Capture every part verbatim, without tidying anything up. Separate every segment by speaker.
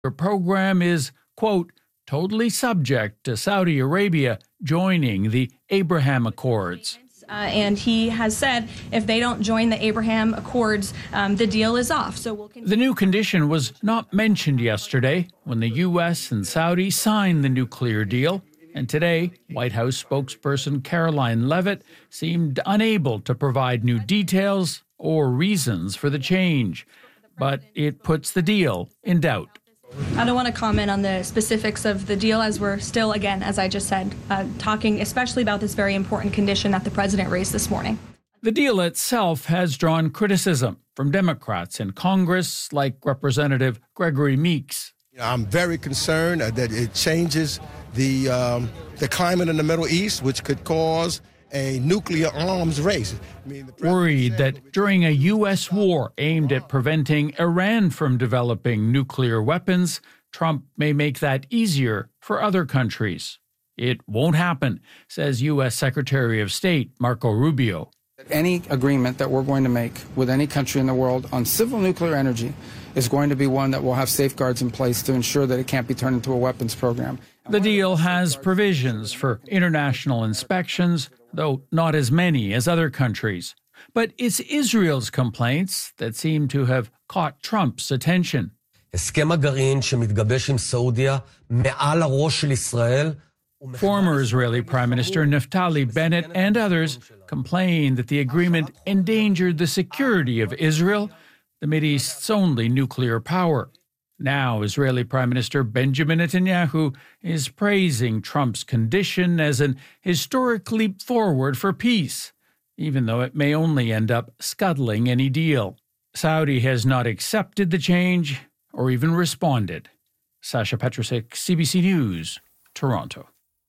Speaker 1: program is, quote, totally subject to Saudi Arabia joining the Abraham Accords.
Speaker 2: Uh, and he has said if they don't join the Abraham Accords, um, the deal is off. So we'll continue.
Speaker 1: The new condition was not mentioned yesterday when the U S and Saudi signed the nuclear deal. And today, White House spokesperson Caroline Leavitt seemed unable to provide new details or reasons for the change. But it puts the deal in doubt.
Speaker 2: I don't want to comment on the specifics of the deal as we're still, again, as I just said, uh, talking especially about this very important condition that the president raised this morning.
Speaker 1: The deal itself has drawn criticism from Democrats in Congress, like Representative Gregory Meeks.
Speaker 3: I'm very concerned that it changes the um, the climate in the Middle East, which could cause a nuclear arms race. I mean,
Speaker 1: Worried that during a U S war aimed at preventing Iran from developing nuclear weapons, Trump may make that easier for other countries. It won't happen, says U S Secretary of State Marco Rubio.
Speaker 4: Any agreement that we're going to make with any country in the world on civil nuclear energy is going to be one that will have safeguards in place to ensure that it can't be turned into a weapons program.
Speaker 1: The deal has provisions for international inspections, though not as many as other countries. But it's Israel's complaints that seem to have caught Trump's attention.
Speaker 5: הסכם הגרעין שמתגבש עם סעודיה מעל הראש של ישראל.
Speaker 1: Former Israeli Prime Minister Naftali Bennett and others complained that the agreement endangered the security of Israel, the Mideast's only nuclear power. Now, Israeli Prime Minister Benjamin Netanyahu is praising Trump's condition as an historic leap forward for peace, even though it may only end up scuttling any deal. Saudi has not accepted the change or even responded. Sasha Petrusik, C B C News, Toronto.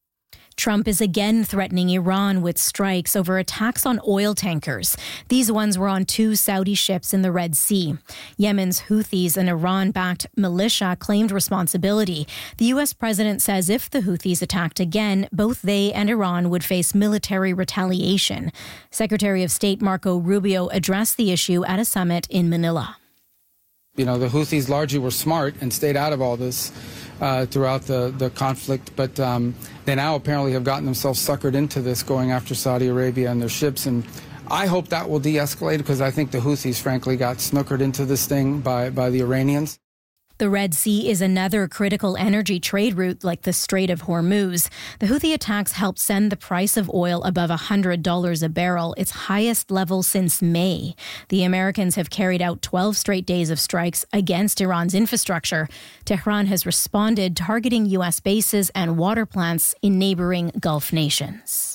Speaker 6: Trump is again threatening Iran with strikes over attacks on oil tankers. These ones were on two Saudi ships in the Red Sea. Yemen's Houthis, an Iran-backed militia, claimed responsibility. The U S president says if the Houthis attacked again, both they and Iran would face military retaliation. Secretary of State Marco Rubio addressed the issue at a summit in Manila.
Speaker 4: You know, the Houthis largely were smart and stayed out of all this uh, throughout the, the conflict, but um, they now apparently have gotten themselves suckered into this, going after Saudi Arabia and their ships. And I hope that will de-escalate, because I think the Houthis, frankly, got snookered into this thing by, by the Iranians.
Speaker 6: The Red Sea is another critical energy trade route like the Strait of Hormuz. The Houthi attacks helped send the price of oil above one hundred dollars a barrel, its highest level since May. The Americans have carried out twelve straight days of strikes against Iran's infrastructure. Tehran has responded, targeting U S bases and water plants in neighboring Gulf nations.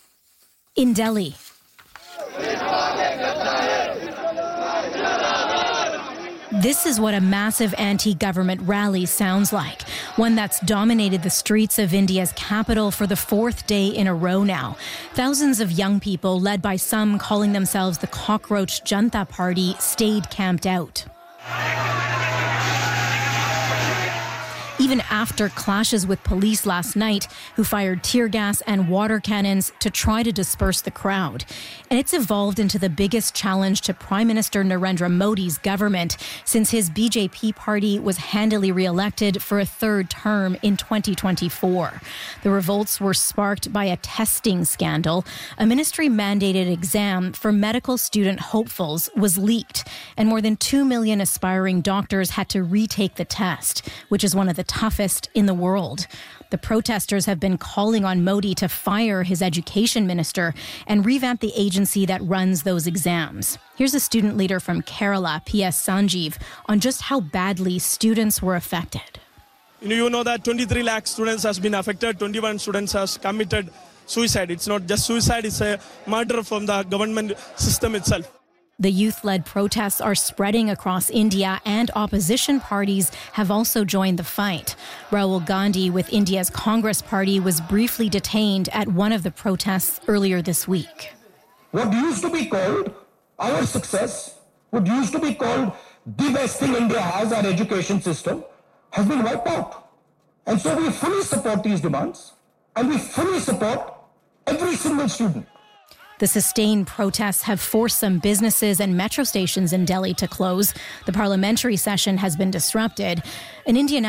Speaker 6: In Delhi, this is what a massive anti-government rally sounds like, one that's dominated the streets of India's capital for the fourth day in a row now. Thousands of young people, led by some calling themselves the Cockroach Janta Party, stayed camped out. Even after clashes with police last night, who fired tear gas and water cannons to try to disperse the crowd. And it's evolved into the biggest challenge to Prime Minister Narendra Modi's government since his B J P party was handily re-elected for a third term in twenty twenty-four. The revolts were sparked by a testing scandal. A ministry-mandated exam for medical student hopefuls was leaked, and more than two million aspiring doctors had to retake the test, which is one of the toughest in the world. The protesters have been calling on Modi to fire his education minister and revamp the agency that runs those exams. Here's a student leader from Kerala, P S Sanjeev, on just how badly students were affected.
Speaker 7: You know, you know that twenty-three lakh students has been affected, twenty-one students has committed suicide. It's not just suicide, it's a murder from the government system itself.
Speaker 6: The youth-led protests are spreading across India, and opposition parties have also joined the fight. Rahul Gandhi with India's Congress Party was briefly detained at one of the protests earlier this week.
Speaker 8: What used to be called our success, what used to be called the best thing India has, our education system, has been wiped out. And so we fully support these demands, and we fully support every single student.
Speaker 6: The sustained protests have forced some businesses and metro stations in Delhi to close. The parliamentary session has been disrupted. An Indian